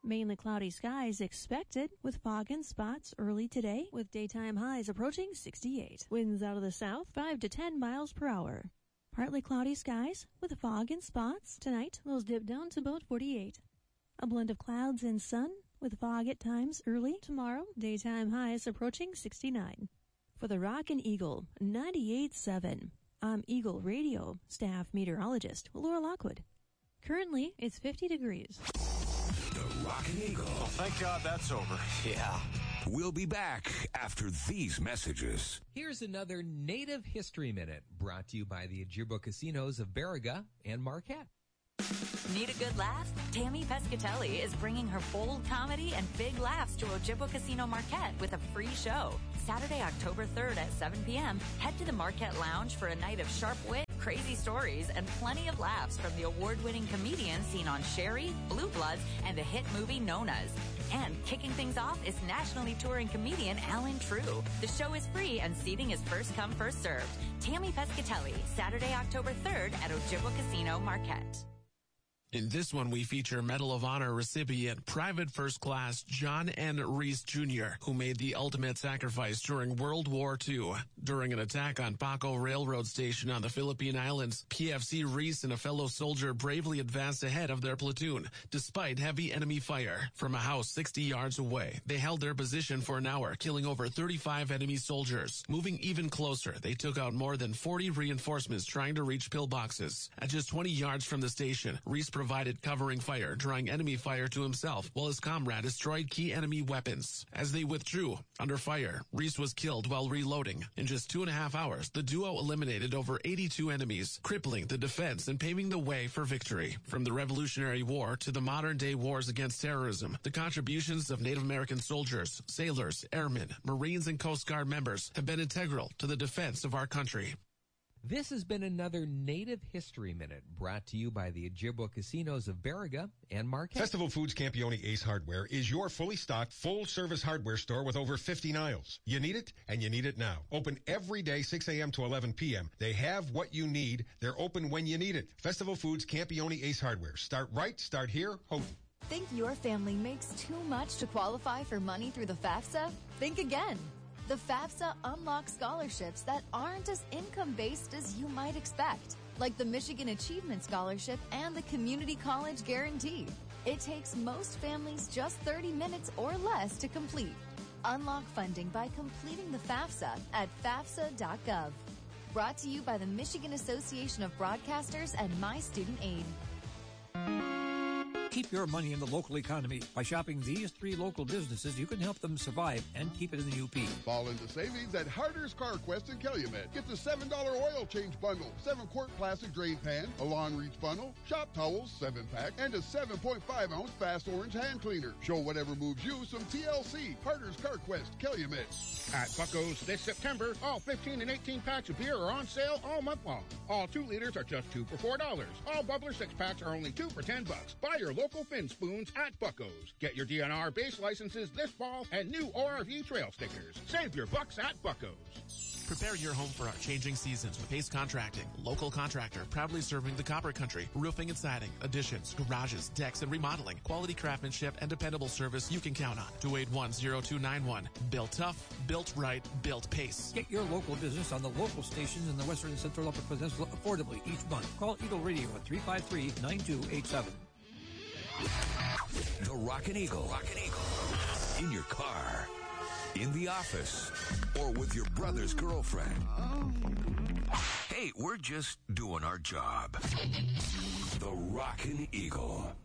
Mainly cloudy skies expected with fog and spots early today with daytime highs approaching 68. Winds out of the south 5 to 10 miles per hour. Partly cloudy skies with fog and spots. Tonight, those dip down to about 48. A blend of clouds and sun with fog at times early. Tomorrow, daytime highs approaching 69. For the Rockin' Eagle 98.7, I'm Eagle Radio staff meteorologist Laura Lockwood. Currently, it's 50 degrees. The Rockin' Eagle. Well, thank God that's over. Yeah. We'll be back after these messages. Here's another Native History Minute brought to you by the Ojibwa Casinos of Baraga and Marquette. Need a good laugh? Tammy Pescatelli is bringing her bold comedy and big laughs to Ojibwa Casino Marquette with a free show. Saturday, October 3rd at 7 p.m., head to the Marquette Lounge for a night of sharp wit, crazy stories, and plenty of laughs from the award-winning comedians seen on Sherry, Blue Bloods, and the hit movie Nonas. And kicking things off is nationally touring comedian Alan True. The show is free and seating is first come, first served. Tammy Pescatelli, Saturday, October 3rd at Ojibwa Casino Marquette. In this one, we feature Medal of Honor recipient Private First Class John N. Reese Jr., who made the ultimate sacrifice during World War II. During an attack on Paco Railroad Station on the Philippine Islands, PFC Reese and a fellow soldier bravely advanced ahead of their platoon, despite heavy enemy fire. From a house 60 yards away, they held their position for an hour, killing over 35 enemy soldiers. Moving even closer, they took out more than 40 reinforcements trying to reach pillboxes. At just 20 yards from the station, Reese provided covering fire, drawing enemy fire to himself, while his comrade destroyed key enemy weapons. As they withdrew under fire, Reese was killed while reloading. In just 2.5 hours, the duo eliminated over 82 enemies, crippling the defense and paving the way for victory. From the Revolutionary War to the modern-day wars against terrorism, the contributions of Native American soldiers, sailors, airmen, Marines, and Coast Guard members have been integral to the defense of our country. This has been another Native History Minute brought to you by the Ojibwa Casinos of Baraga and Marquette. Festival Foods Campione Ace Hardware is your fully stocked, full-service hardware store with over 50 aisles. You need it, and you need it now. Open every day, 6 a.m. to 11 p.m. They have what you need. They're open when you need it. Festival Foods Campione Ace Hardware. Start right, start here, hope. Think your family makes too much to qualify for money through the FAFSA? Think again. The FAFSA unlocks scholarships that aren't as income-based as you might expect, like the Michigan Achievement Scholarship and the Community College Guarantee. It takes most families just 30 minutes or less to complete. Unlock funding by completing the FAFSA at FAFSA.gov. Brought to you by the Michigan Association of Broadcasters and My Student Aid. Keep your money in the local economy. By shopping these 3 local businesses, you can help them survive and keep it in the UP. Fall into savings at Harder's Car Quest in Calumet. Get the $7 oil change bundle, 7-quart plastic drain pan, a lawn reach funnel, shop towels, 7-pack, and a 7.5-ounce fast orange hand cleaner. Show whatever moves you some TLC. Harder's Car Quest, Calumet. At Bucko's this September, all 15 and 18 packs of beer are on sale all month long. All 2 liters are just 2 for $4. All Bubbler 6-packs are only 2 for $10. Buy your local Fin Spoons at Bucko's. Get your DNR base licenses this fall and new ORV trail stickers. Save your bucks at Bucko's. Prepare your home for our changing seasons with Pace Contracting, local contractor proudly serving the Copper Country. Roofing and siding, additions, garages, decks, and remodeling. Quality craftsmanship and dependable service you can count on. 281-0291. Built tough, built right, built Pace. Get your local business on the local stations in the Western and Central Upper Peninsula affordably each month. Call Eagle Radio at 353-9287. The Rockin' Eagle. Rockin' Eagle. In your car, in the office, or with your brother's girlfriend. Hey, we're just doing our job. The Rockin' Eagle.